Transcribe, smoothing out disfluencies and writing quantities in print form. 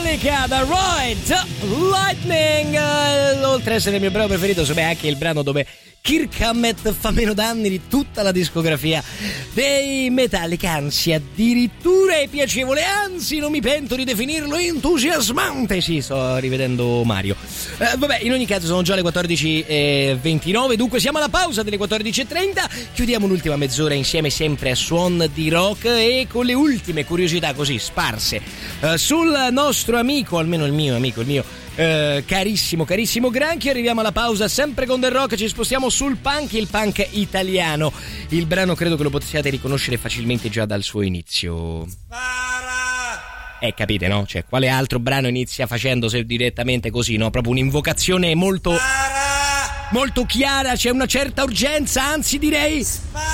Metallica da Ride Lightning. Oltre ad essere il mio brano preferito, è anche il brano dove Kirk Hammett fa meno danni di tutta la discografia dei Metallica, anzi addirittura è piacevole, anzi non mi pento di definirlo entusiasmante. Sì, sto rivedendo Mario. Vabbè, in ogni caso sono già le 14:29, dunque siamo alla pausa delle 14:30. Chiudiamo un'ultima mezz'ora insieme, sempre a suon di rock e con le ultime curiosità così sparse sul nostro amico, almeno il mio amico, carissimo Granchio. Arriviamo alla pausa sempre con del rock, ci spostiamo sul punk, il punk italiano. Il brano credo che lo possiate riconoscere facilmente già dal suo inizio. Capite, no? Cioè, quale altro brano inizia facendo direttamente così, no? Proprio un'invocazione molto chiara, c'è una certa urgenza, anzi direi